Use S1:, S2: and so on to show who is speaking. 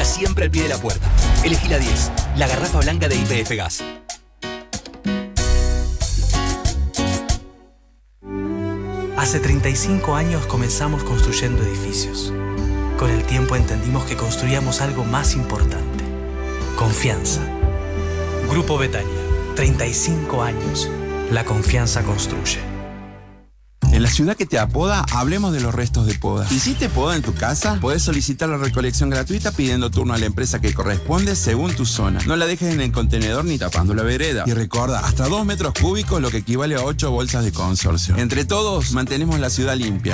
S1: siempre al pie de la puerta. Elegí la 10, la garrafa blanca de YPF Gas.
S2: Hace 35 años comenzamos construyendo edificios. Con el tiempo entendimos que construíamos algo más importante: confianza. Grupo Betania, 35 años. La confianza construye.
S3: En la ciudad que te apoda, hablemos de los restos de poda. ¿Hiciste poda en tu casa? Podés solicitar la recolección gratuita pidiendo turno a la empresa que corresponde según tu zona. No la dejes en el contenedor ni tapando la vereda. Y recuerda, hasta 2 metros cúbicos, lo que equivale a 8 bolsas de consorcio. Entre todos, mantenemos la ciudad limpia.